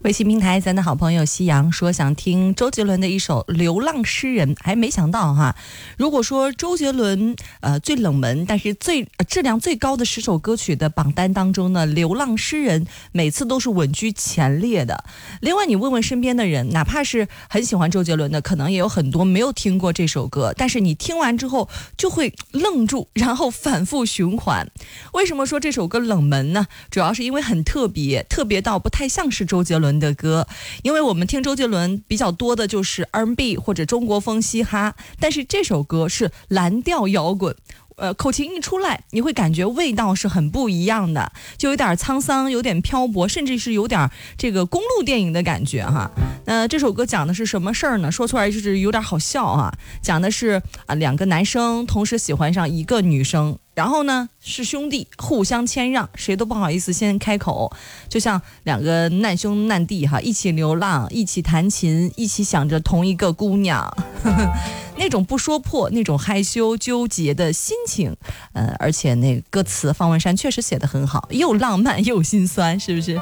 微信平台咱的好朋友夕阳说想听周杰伦的一首《流浪诗人》，还没想到哈，如果说周杰伦最冷门但是质量最高的10首歌曲的榜单当中呢，《流浪诗人》每次都是稳居前列的。另外你问问身边的人，哪怕是很喜欢周杰伦的，可能也有很多没有听过这首歌，但是你听完之后就会愣住，然后反复循环。为什么说这首歌冷门呢？主要是因为很特别到不太像是周杰伦的歌，因为我们听周杰伦比较多的就是 R&B 或者中国风嘻哈，但是这首歌是蓝调摇滚。口琴一出来，你会感觉味道是很不一样的，就有点沧桑，有点漂泊，甚至是有点这个公路电影的感觉哈。这首歌讲的是什么事儿呢？说出来就是有点好笑啊。讲的是2个男生同时喜欢上一个女生，然后呢是兄弟，互相谦让，谁都不好意思先开口，就像2个难兄难弟哈，一起流浪，一起弹琴，一起想着同一个姑娘。那种不说破，那种害羞纠结的心情，而且那个歌词方文山确实写得很好，又浪漫又心酸，是不是？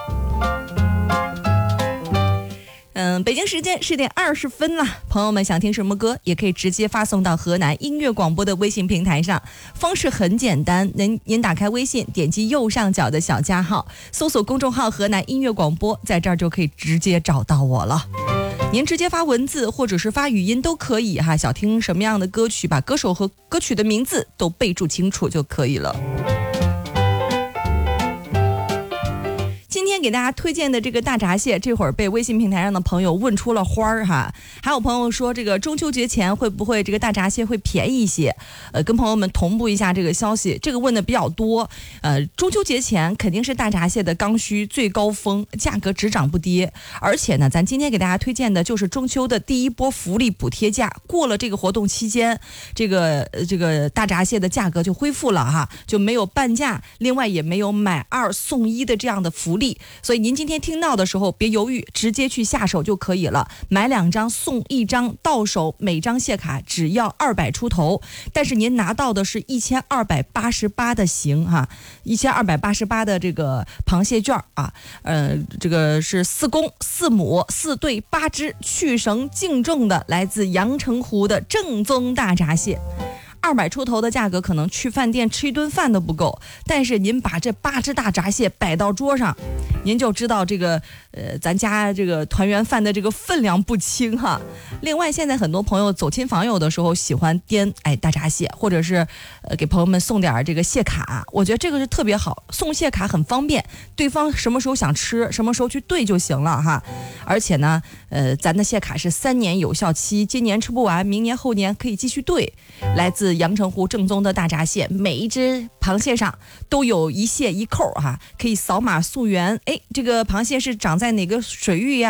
北京时间10点20分了，朋友们想听什么歌也可以直接发送到河南音乐广播的微信平台上，方式很简单，您打开微信，点击右上角的小加号，搜索公众号河南音乐广播，在这儿就可以直接找到我了。您直接发文字或者是发语音都可以哈，想听什么样的歌曲，把歌手和歌曲的名字都备注清楚就可以了。今天给大家推荐的这个大闸蟹，这会儿被微信平台上的朋友问出了花儿哈。还有朋友说，这个中秋节前会不会这个大闸蟹会便宜一些？跟朋友们同步一下这个消息，这个问的比较多。中秋节前肯定是大闸蟹的刚需最高峰，价格只涨不跌。而且呢，咱今天给大家推荐的就是中秋的第一波福利补贴价，过了这个活动期间，这个大闸蟹的价格就恢复了哈，就没有半价，另外也没有买2送1的这样的福利。所以您今天听到的时候别犹豫，直接去下手就可以了，买2张送1张，到手每张蟹卡只要200出头，但是您拿到的是1288的行哈，1288的这个螃蟹券啊，这个是4公4母4对8只，去绳净重的，来自阳澄湖的正宗大闸蟹。200出头的价格，可能去饭店吃一顿饭都不够，但是您把这8只大闸蟹摆到桌上，您就知道这个咱家这个团圆饭的这个分量不轻哈。另外，现在很多朋友走亲访友的时候喜欢颠大闸蟹，或者是给朋友们送点这个蟹卡，我觉得这个是特别好，送蟹卡很方便，对方什么时候想吃，什么时候去兑就行了哈。而且呢，咱的蟹卡是3年有效期，今年吃不完，明年后年可以继续兑。来自阳澄湖正宗的大闸蟹，每一只螃蟹上都有一蟹一扣哈，可以扫码溯源。这个螃蟹是长在哪个水域呀？